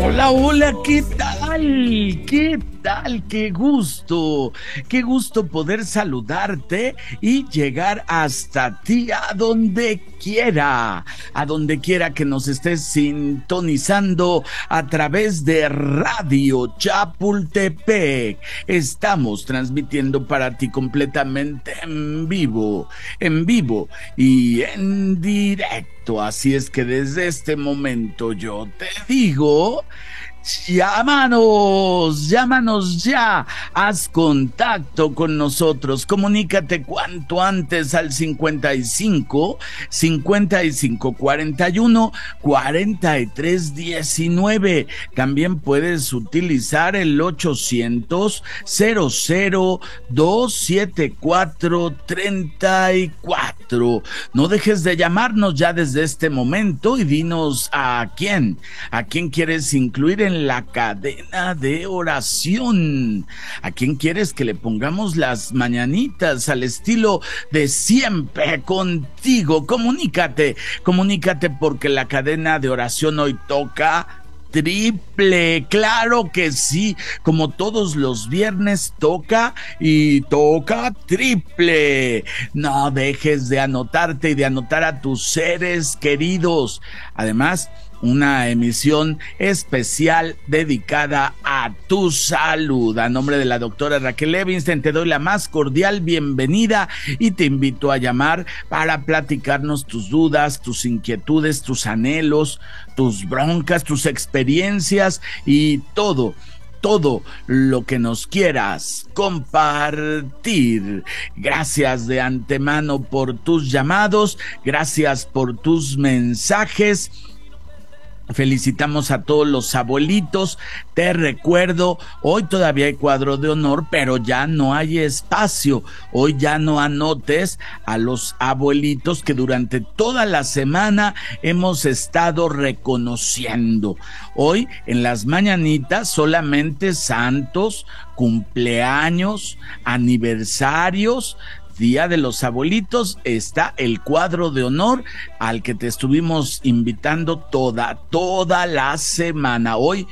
Hola, hola, ¿qué tal? ¿Qué tal? Qué gusto poder saludarte y llegar hasta ti a donde quiera que nos estés sintonizando a través de Radio Chapultepec. Estamos transmitiendo para ti completamente en vivo y en directo. Así es que desde este momento yo te digo, llámanos ya, haz contacto con nosotros, comunícate cuanto antes al 55 41 43 19. También puedes utilizar el 800 274 34. No dejes de llamarnos ya desde este momento y dinos a quién quieres incluir en la cadena de oración, a quién quieres que le pongamos las mañanitas al estilo de siempre contigo. Comunícate porque la cadena de oración hoy toca triple, claro que sí, como todos los viernes toca y toca triple. No dejes de anotarte y de anotar a tus seres queridos. Además, una emisión especial dedicada a tu salud. A nombre de la doctora Raquel Levingston te doy la más cordial bienvenida y te invito a llamar para platicarnos tus dudas, tus inquietudes, tus anhelos, tus broncas, tus experiencias y todo lo que nos quieras compartir. Gracias de antemano por tus llamados, gracias por tus mensajes. Felicitamos a todos los abuelitos. Te recuerdo, hoy todavía hay cuadro de honor, pero ya no hay espacio. Hoy ya no anotes a los abuelitos que durante toda la semana hemos estado reconociendo. Hoy en las mañanitas solamente santos, cumpleaños, aniversarios, Día de los Abuelitos, está el cuadro de honor al que te estuvimos invitando toda la semana. Hoy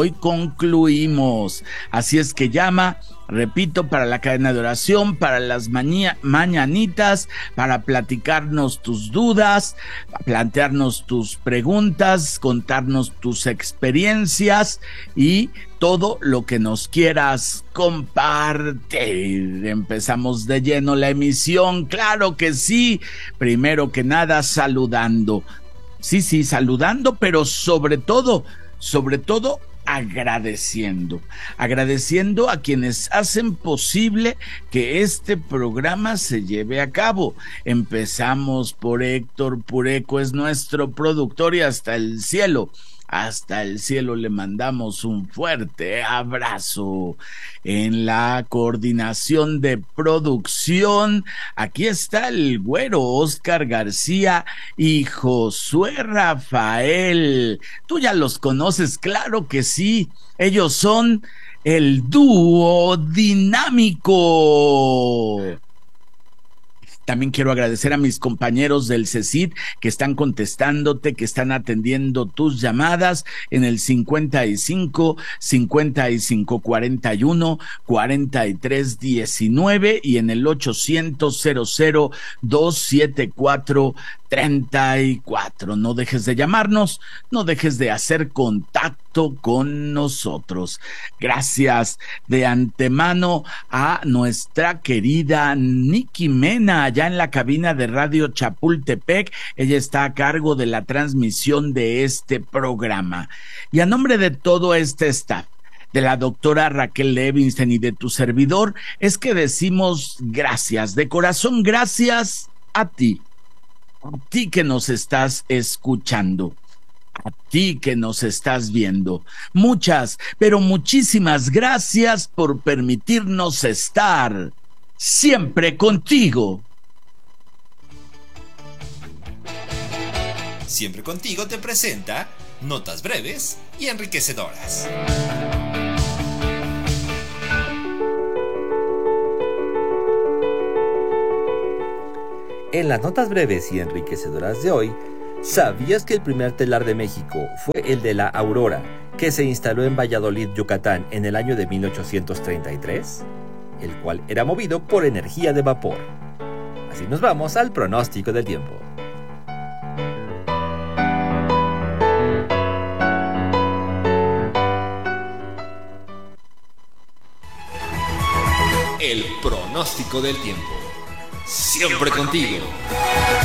concluimos. Así es que llama, repito, para la cadena de oración, para las mañanitas, para platicarnos tus dudas, plantearnos tus preguntas, contarnos tus experiencias y todo lo que nos quieras compartir. Empezamos de lleno la emisión, claro que sí. Primero que nada, saludando. Sí, saludando, pero sobre todo, agradeciendo a quienes hacen posible que este programa se lleve a cabo. Empezamos por Héctor Pureco, es nuestro productor y hasta el cielo le mandamos un fuerte abrazo. En la coordinación de producción, aquí está el güero Oscar García y Josué Rafael. Tú ya los conoces, claro que sí. Ellos son el dúo dinámico. También quiero agradecer a mis compañeros del CECID que están contestándote, que están atendiendo tus llamadas en el 55 41 43 19 y en el 800 274 34. No dejes de llamarnos, no dejes de hacer contacto con nosotros. Gracias de antemano a nuestra querida Nikki Mena, allá en la cabina de Radio Chapultepec. Ella está a cargo de la transmisión de este programa. Y a nombre de todo este staff, de la doctora Raquel Levingston y de tu servidor, es que decimos gracias, de corazón, gracias a ti que nos estás escuchando, a ti que nos estás viendo. Muchas, pero muchísimas gracias por permitirnos estar siempre contigo. Siempre contigo te presenta notas breves y enriquecedoras. En las notas breves y enriquecedoras de hoy, ¿sabías que el primer telar de México fue el de la Aurora, que se instaló en Valladolid, Yucatán, en el año de 1833, el cual era movido por energía de vapor. Así nos vamos al pronóstico del tiempo. El pronóstico del tiempo. Siempre contigo.